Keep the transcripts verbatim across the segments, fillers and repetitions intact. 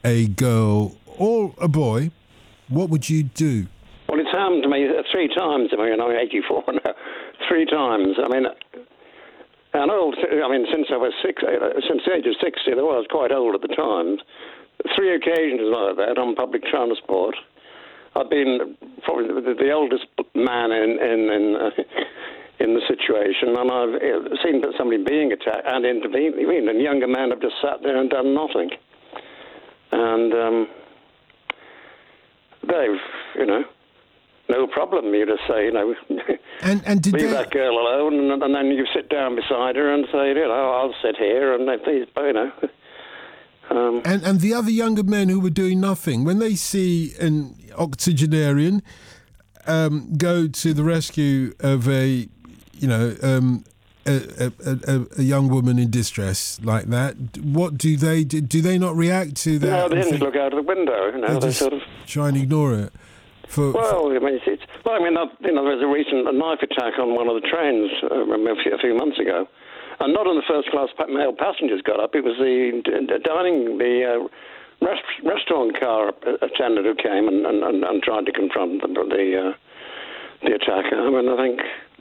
a girl or a boy, what would you do? Well, it's happened to me three times. I mean, I'm eighty-four now. Three times. I mean, and old. I mean, since I was six, since the age of sixty, though I was quite old at the time. Three occasions like that on public transport. I've been probably the, the oldest man in in in, uh, in the situation, and I've seen somebody being attacked and intervened. And younger men have just sat there and done nothing. And um, they've, you know, no problem. You just say, you know, and, and did leave they... that girl alone, and, and then you sit down beside her and say, you know, I'll sit here, and they, you know. Um, and and the other younger men who were doing nothing, when they see an octogenarian um, go to the rescue of a, you know, um, a, a, a young woman in distress like that, what do they do? Do they not react to that? No, they didn't think, look out of the window. You know, they, they just sort of try and ignore it. For, well, for, I mean, it's, it's, well, I mean, you know, there was a recent a knife attack on one of the trains uh, a, few, a few months ago. And not on the first-class male passengers got up. It was the, the dining, the uh, rest, restaurant car attendant who came and, and, and tried to confront the the, uh, the attacker. I mean, I think,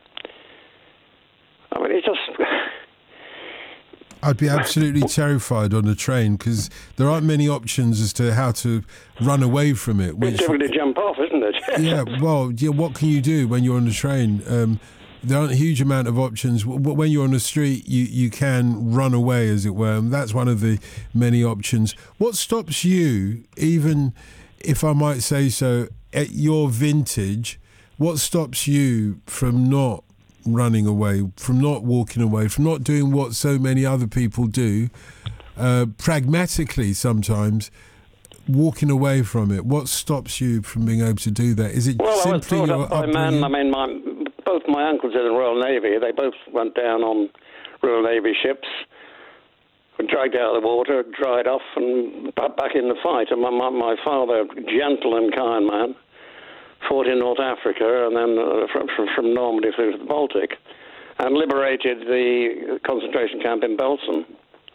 I mean, it's just. I'd be absolutely terrified on a train because there aren't many options as to how to run away from it. Which, it's difficult to jump off, isn't it? yeah. Well, yeah. What can you do when you're on the train? Um, There aren't a huge amount of options. When you're on the street, you, you can run away, as it were. And that's one of the many options. What stops you, even if I might say so, at your vintage, what stops you from not running away, from not walking away, from not doing what so many other people do, uh, pragmatically sometimes, walking away from it? What stops you from being able to do that? Is it well, simply I was brought your up by upbringing? men. I mean, my... Both my uncles in the Royal Navy, they both went down on Royal Navy ships, were dragged out of the water, dried off, and back in the fight. And my, my, my father, gentle and kind man, fought in North Africa and then uh, from, from, from Normandy through to the Baltic, and liberated the concentration camp in Belsen.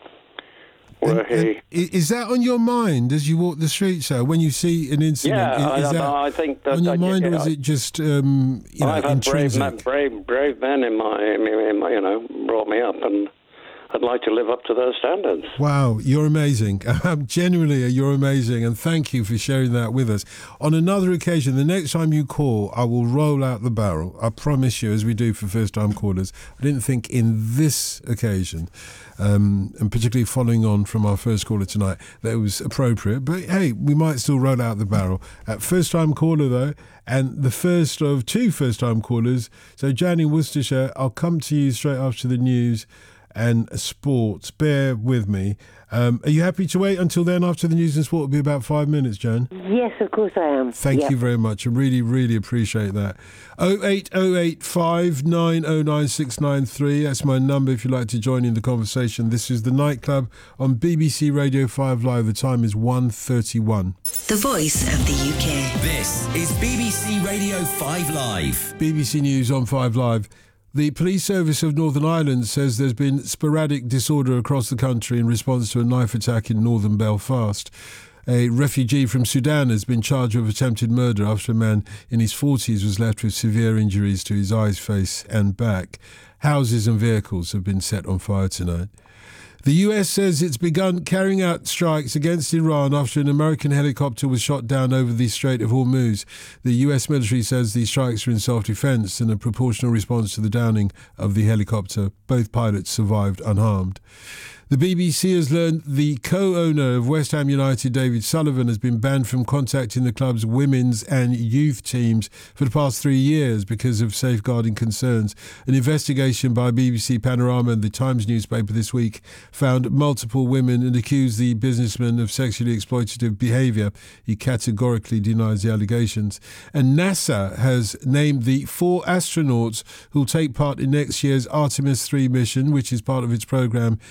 Where and, he, and is that on your mind as you walk the streets, sir? When you see an incident, yeah, is, is I, that I think that on your I, mind, yeah, or is it just um, you know, I've had brave intrinsic? men, brave, brave men in my, in my, you know, brought me up, and I'd like to live up to those standards. Wow, you're amazing. Um, genuinely, you're amazing, and thank you for sharing that with us. On another occasion, the next time you call, I will roll out the barrel. I promise you, as we do for first-time callers. I didn't think in this occasion, um, and particularly following on from our first caller tonight, that it was appropriate. But hey, we might still roll out the barrel. At first-time caller, though, and the first of two first-time callers. So, Jan in Worcestershire, I'll come to you straight after the news and sports. Bear with me. Um, are you happy to wait until then? After the news and sport will be about five minutes, Jan. Yes, of course I am. Thank yep. you very much. I really, really appreciate that. oh eight oh eight, five nine oh nine, six nine three. That's my number if you'd like to join in the conversation. This is The Nightclub on B B C Radio five Live. The time is one thirty-one. The voice of the U K. This is B B C Radio five Live. B B C News on five Live. The Police Service of Northern Ireland says there's been sporadic disorder across the country in response to a knife attack in northern Belfast. A refugee from Sudan has been charged with attempted murder after a man in his forties was left with severe injuries to his eyes, face and back. Houses and vehicles have been set on fire tonight. The U S says it's begun carrying out strikes against Iran after an American helicopter was shot down over the Strait of Hormuz. The U S military says these strikes are in self-defense and a proportional response to the downing of the helicopter. Both pilots survived unharmed. The B B C has learned the co-owner of West Ham United, David Sullivan, has been banned from contacting the club's women's and youth teams for the past three years because of safeguarding concerns. An investigation by B B C Panorama and the Times newspaper this week found multiple women and accused the businessman of sexually exploitative behaviour. He categorically denies the allegations. And NASA has named the four astronauts who will take part in next year's Artemis three mission, which is part of its programme aimed at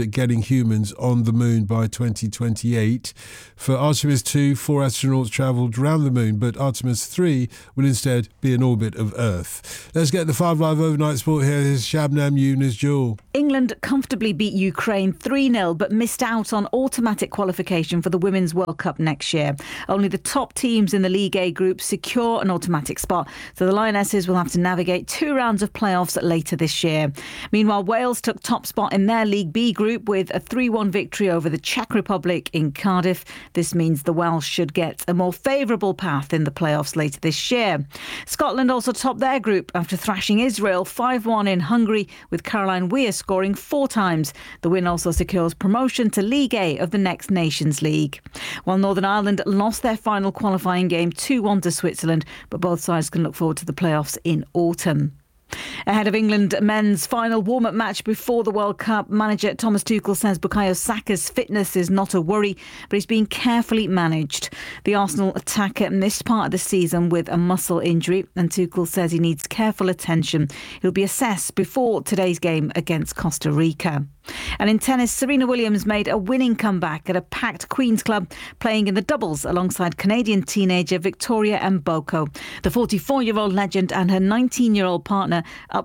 at getting humans on the moon by twenty twenty-eight. For Artemis two, four astronauts travelled round the moon, but Artemis three will instead be in orbit of Earth. Let's get the Five Live Overnight Sport here. Here's Shabnam Younes-Jewel. England comfortably beat Ukraine three nil but missed out on automatic qualification for the Women's World Cup next year. Only the top teams in the League A group secure an automatic spot, so the Lionesses will have to navigate two rounds of playoffs later this year. Meanwhile, Wales took top spot in their League B group with a three one victory over the Czech Republic in Cardiff. This means the Welsh should get a more favourable path in the playoffs later this year. Scotland also topped their group after thrashing Israel five one in Hungary, with Caroline Weir scoring four times. The win also secures promotion to League A of the next Nations League. While Northern Ireland lost their final qualifying game two one to Switzerland, but both sides can look forward to the playoffs in autumn. Ahead of England men's final warm-up match before the World Cup, manager Thomas Tuchel says Bukayo Saka's fitness is not a worry, but he's being carefully managed. The Arsenal attacker missed part of the season with a muscle injury, and Tuchel says he needs careful attention. He'll be assessed before today's game against Costa Rica. And in tennis, Serena Williams made a winning comeback at a packed Queen's Club, playing in the doubles alongside Canadian teenager Victoria Mboko. The forty-four-year-old legend and her nineteen-year-old partner upset